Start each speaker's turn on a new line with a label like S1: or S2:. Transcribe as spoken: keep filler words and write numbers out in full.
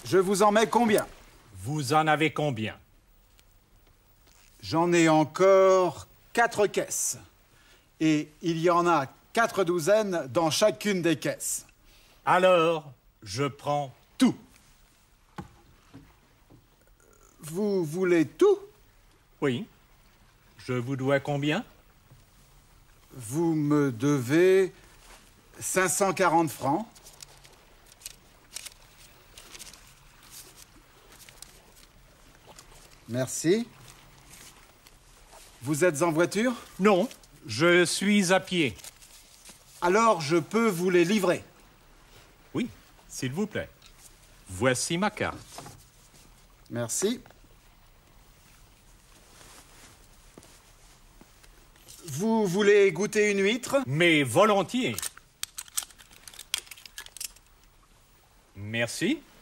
S1: Je vous en mets combien?
S2: Vous en avez combien?
S1: J'en ai encore quatre caisses. Et il y en a quatre douzaines dans chacune des caisses.
S2: Alors, je prends tout.
S1: Vous voulez tout?
S2: Oui. Je vous dois combien?
S1: Vous me devez cinq cent quarante francs. Merci. Vous êtes en voiture?
S2: Non, je suis à pied.
S1: Alors je peux vous les livrer.
S2: Oui, s'il vous plaît. Voici ma carte.
S1: Merci. Vous voulez goûter une huître?
S2: Mais volontiers. Merci.